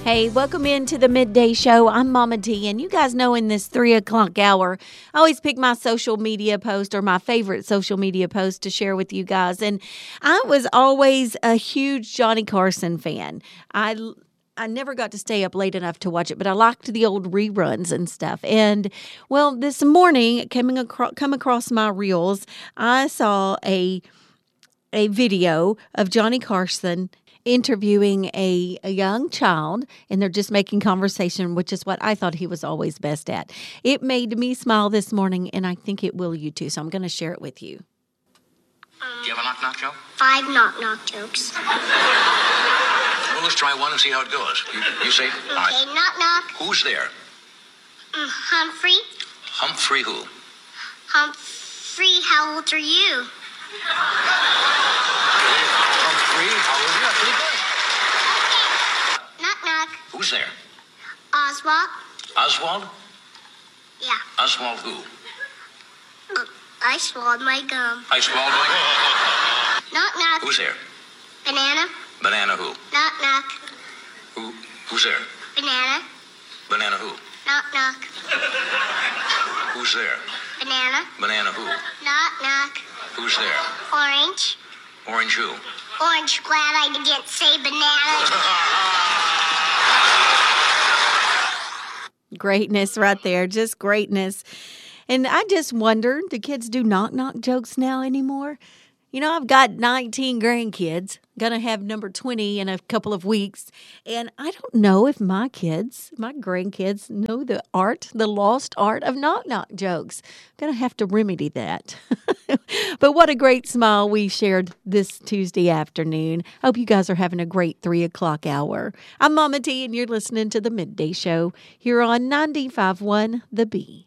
Hey, welcome into the Midday Show. I'm Mama T, and you guys know in this 3 o'clock hour, I always pick my social media post or my favorite social media post to share with you guys. And I was always a huge Johnny Carson fan. I never got to stay up late enough to watch it, but I liked the old reruns and stuff. And, well, this morning, come across my reels, I saw a video of Johnny Carson interviewing a young child, and they're just making conversation, which is what I thought he was always best at. It made me smile this morning, and I think it will you too, so I'm going to share it with you. Do you have a knock-knock joke? 5 knock-knock jokes. Well, let's try one and see how it goes. You say, all right. Okay, knock-knock. Who's there? Humphrey. Humphrey who? Humphrey, how old are you? Humphrey, how old are you? Pretty good. Knock-knock. Who's there? Oswald. Oswald? Yeah. Oswald who? I swallowed my gum. I swallowed my gum. Knock-knock. Who's there? Banana. Banana who? Knock-knock. Who's there? Banana. Banana who? Knock-knock. Who's there? Banana. Banana who? Knock-knock. Who's there? Orange. Orange who? Orange, glad I didn't say banana. Greatness right there, just greatness. And I just wonder, do kids do knock-knock jokes now anymore? You know, I've got 19 grandkids, gonna have number 20 in a couple of weeks, and I don't know if my grandkids know the lost art of knock-knock jokes. Gonna have to remedy that. But what a great smile we shared this Tuesday afternoon. Hope you guys are having a great 3 o'clock hour. I'm Mama T, and you're listening to the Midday Show here on 95.1 The Bee.